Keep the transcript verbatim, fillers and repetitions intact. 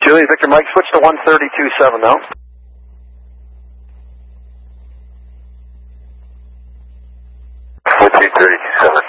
Juliet Victor Mike, switch to one thirty-two seven now. one thirty-two seven.